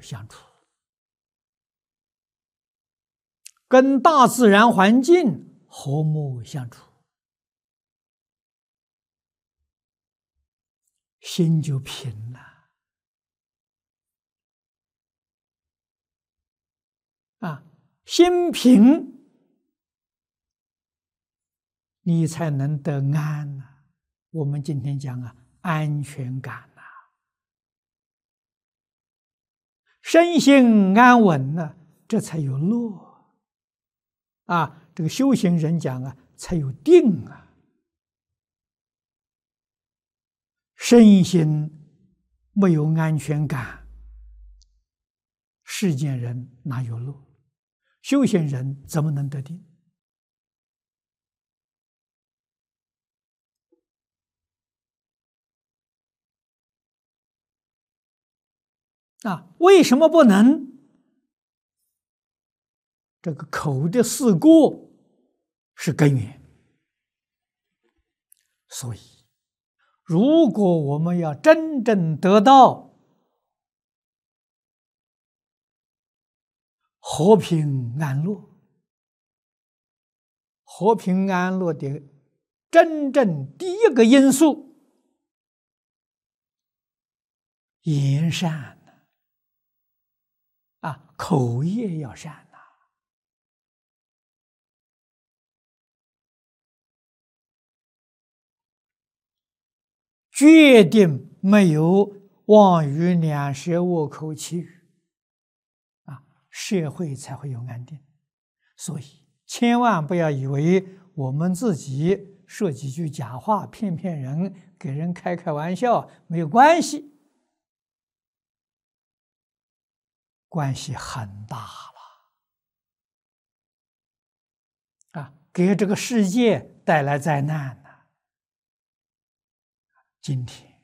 相处，跟大自然环境和睦相处，心就平了。心平，你才能得安呐。我们今天讲安全感呐，身心安稳呢，这才有乐这个修行人讲才有定身心没有安全感，世间人哪有乐？修行人怎么能得定？为什么不能？这个口的四过是根源，所以如果我们要真正得到和平安乐，和平安乐的真正第一个因素，言善口业要善决定没有妄语两舌恶口绮语社会才会有安定。所以千万不要以为我们自己说几句假话骗骗人，给人开开玩笑没有关系，关系很大了给这个世界带来灾难了。今天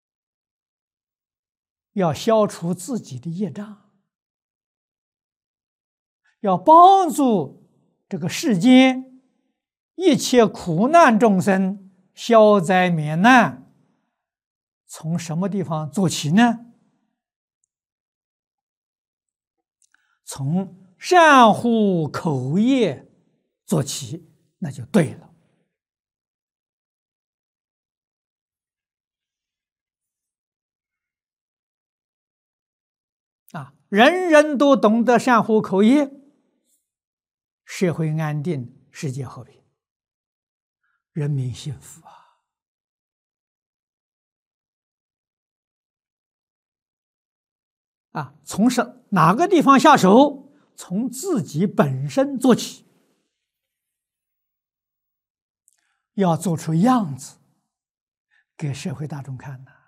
要消除自己的业障，要帮助这个世间一切苦难众生消灾免难，从什么地方做起呢？从善护口业做起，那就对了。人人都懂得善护口业，社会安定，世界和平，人民幸福从哪个地方下手？从自己本身做起，要做出样子给社会大众看的。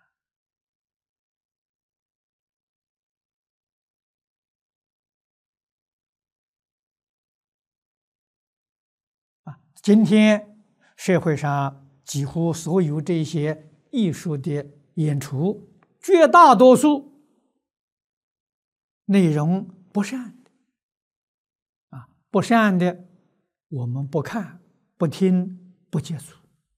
今天社会上几乎所有这些艺术的演出，绝大多数内容不善的不善的我们不看、不听、不接触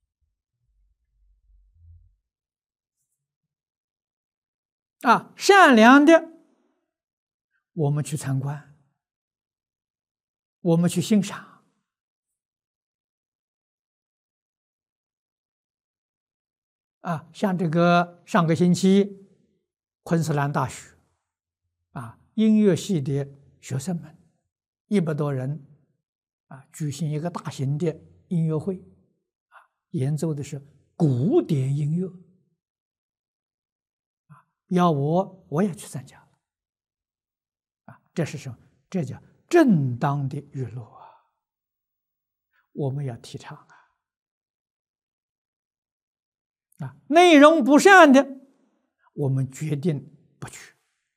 善良的我们去参观，我们去欣赏像这个上个星期昆士兰大学音乐系的学生们100多人举行一个大型的音乐会演奏的是古典音乐要我也去参加了这是什么？这叫正当的娱乐我们要提倡内容不善的我们决定不去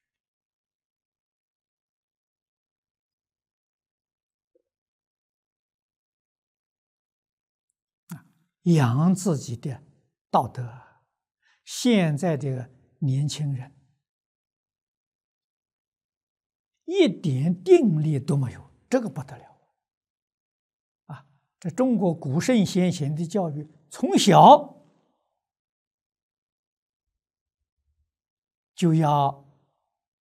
养自己的道德。现在的年轻人一点定力都没有，这个不得了这中国古圣先贤的教育，从小就要